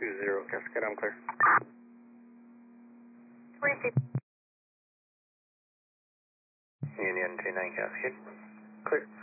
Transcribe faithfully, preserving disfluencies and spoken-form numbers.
two zero, Cascade, I'm clear. twenty-two. Union two nine, Cascade. Clear.